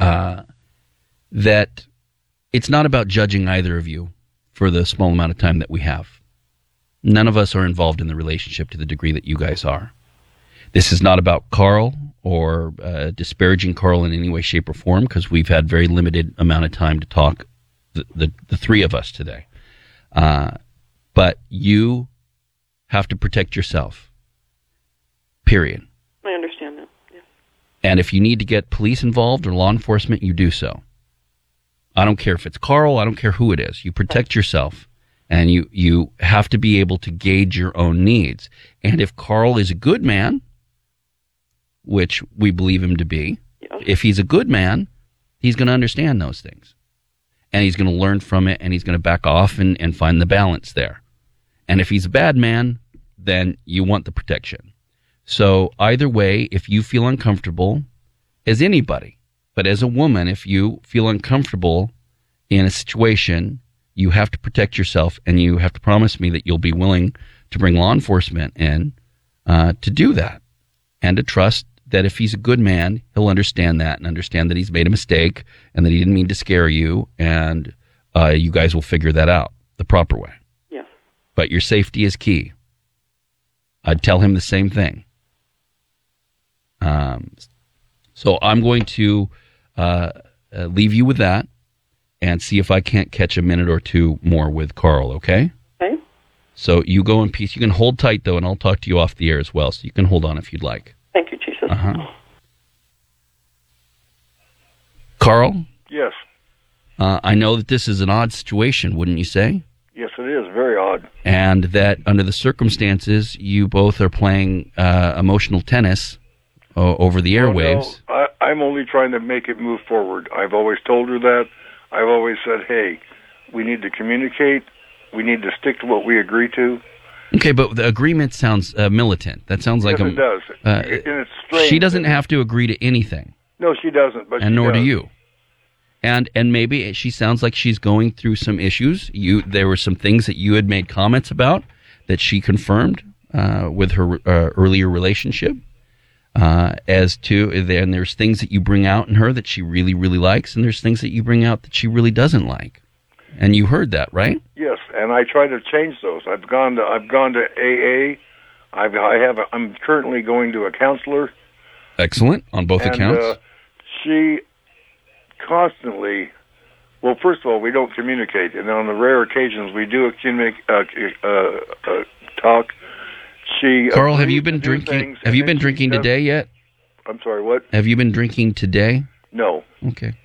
that it's not about judging either of you for the small amount of time that we have. None of us are involved in the relationship to the degree that you guys are. This is not about Carl or disparaging Carl in any way, shape, or form, because we've had very limited amount of time to talk, the three of us today. But you have to protect yourself. Period. I understand that. Yeah. And if you need to get police involved or law enforcement, you do so. I don't care if it's Carl. I don't care who it is. You protect yourself. And you have to be able to gauge your own needs. And if Carl is a good man, which we believe him to be, if he's a good man, he's going to understand those things. And he's going to learn from it, and he's going to back off and find the balance there. And if he's a bad man, then you want the protection. So either way, if you feel uncomfortable, as anybody, but as a woman, if you feel uncomfortable in a situation, you have to protect yourself, and you have to promise me that you'll be willing to bring law enforcement in to do that, and to trust that if he's a good man, he'll understand that and understand that he's made a mistake and that he didn't mean to scare you, and you guys will figure that out the proper way. Yes. But your safety is key. I'd tell him the same thing. So I'm going to leave you with that and see if I can't catch a minute or two more with Carl, okay? Okay. So you go in peace. You can hold tight, though, and I'll talk to you off the air as well, so you can hold on if you'd like. Thank you, Jesus. Carl? Yes. I know that this is an odd situation, wouldn't you say? Yes, it is. Very odd. And that under the circumstances, you both are playing emotional tennis over the airwaves. No, I'm only trying to make it move forward. I've always told her that. I've always said, hey, we need to communicate. We need to stick to what we agree to. Okay, but the agreement sounds militant. That sounds like it does. And it's strange. She doesn't have to agree to anything. No, she doesn't. But and nor does. do you. And maybe she sounds like she's going through some issues. There were some things that you had made comments about that she confirmed with her earlier relationship. As to, and there's things that you bring out in her that she really, really likes, and there's things that you bring out that she really doesn't like. And you heard that, right? Yes, and I try to change those. I've gone to AA. I'm currently going to a counselor. Excellent, on both accounts. She constantly, well, first of all, we don't communicate, and on the rare occasions we do talk. Carl, have you been drinking? Have you been drinking today yet? I'm sorry, what? Have you been drinking today? No. Okay.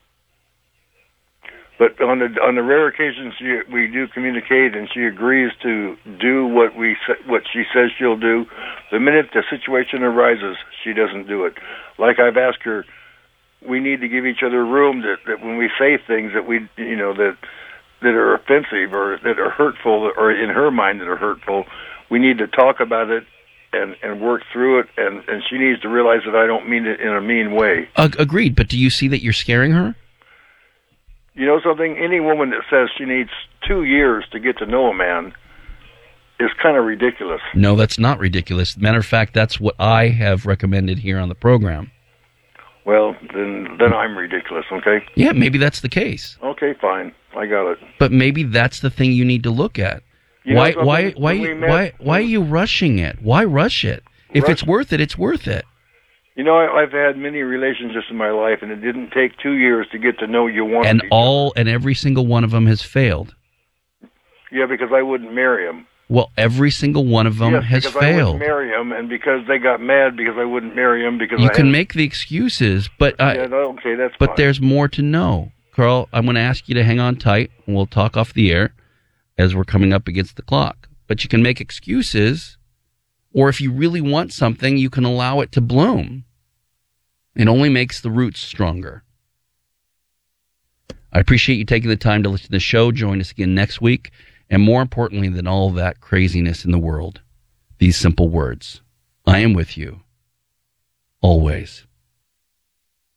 But on the rare occasions we do communicate, and she agrees to do what she says she'll do. The minute the situation arises, she doesn't do it. Like I've asked her, we need to give each other room that when we say things that we that are offensive or that are hurtful, or in her mind that are hurtful. We need to talk about it and work through it, and she needs to realize that I don't mean it in a mean way. Agreed, but do you see that you're scaring her? You know something? Any woman that says she needs 2 years to get to know a man is kind of ridiculous. No, that's not ridiculous. Matter of fact, that's what I have recommended here on the program. Well, then I'm ridiculous, okay? Yeah, maybe that's the case. Okay, fine. I got it. But maybe that's the thing you need to look at. Why are you rushing it? Why rush it? If it's worth it, it's worth it. You know, I've had many relationships in my life, and it didn't take 2 years to get to know you one. And every single one of them has failed. Yeah, because I wouldn't marry him. Well, every single one of them has failed. I wouldn't marry him, and because they got mad because I wouldn't marry him because you can make the excuses, but okay, that's but fine. There's more to know, Carl. I'm going to ask you to hang on tight, and we'll talk off the air as we're coming up against the clock. But you can make excuses, or if you really want something, you can allow it to bloom. It only makes the roots stronger. I appreciate you taking the time to listen to the show. Join us again next week. And more importantly than all that craziness in the world, these simple words: I am with you, always.